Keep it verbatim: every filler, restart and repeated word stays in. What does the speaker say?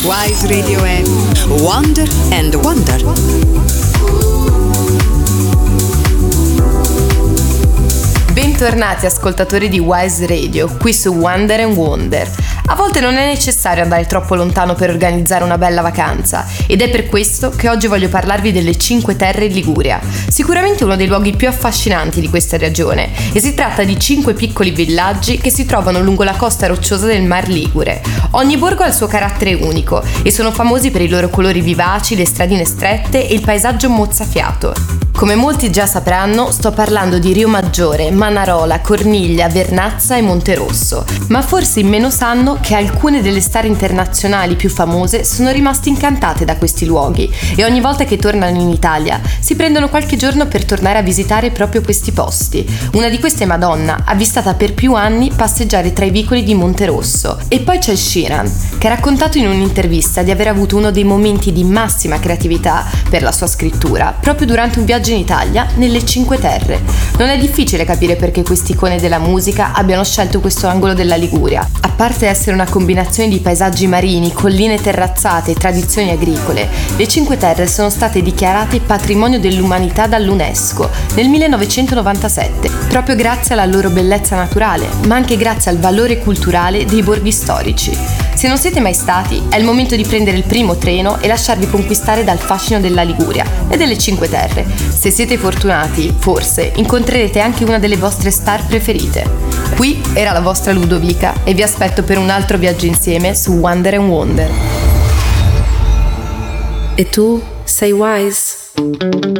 Wise Radio è Wonder and Wonder. Bentornati ascoltatori di Wise Radio, qui su Wonder and Wonder. A volte non è necessario andare troppo lontano per organizzare una bella vacanza ed è per questo che oggi voglio parlarvi delle Cinque Terre in Liguria, sicuramente uno dei luoghi più affascinanti di questa regione, e si tratta di cinque piccoli villaggi che si trovano lungo la costa rocciosa del Mar Ligure. Ogni borgo ha il suo carattere unico e sono famosi per i loro colori vivaci, le stradine strette e il paesaggio mozzafiato. Come molti già sapranno, sto parlando di Riomaggiore, Manarola, Corniglia, Vernazza e Monterosso, ma forse in meno sanno che alcune delle star internazionali più famose sono rimaste incantate da questi luoghi e ogni volta che tornano in Italia si prendono qualche giorno per tornare a visitare proprio questi posti. Una di queste è Madonna, avvistata per più anni passeggiare tra i vicoli di Monterosso. E poi c'è Sheeran, che ha raccontato in un'intervista di aver avuto uno dei momenti di massima creatività per la sua scrittura proprio durante un viaggio in Italia nelle Cinque Terre. Non è difficile capire perché queste icone della musica abbiano scelto questo angolo della Liguria. A parte essere una combinazione di paesaggi marini, colline terrazzate e tradizioni agricole, le Cinque Terre sono state dichiarate patrimonio dell'umanità dall'UNESCO nel millenovecentonovantasette, proprio grazie alla loro bellezza naturale, ma anche grazie al valore culturale dei borghi storici. Se non siete mai stati, è il momento di prendere il primo treno e lasciarvi conquistare dal fascino della Liguria e delle Cinque Terre. Se siete fortunati, forse, incontrerete anche una delle vostre star preferite. Qui era la vostra Ludovica e vi aspetto per un altro viaggio insieme su Wonder and Wonder. E tu sei Wise?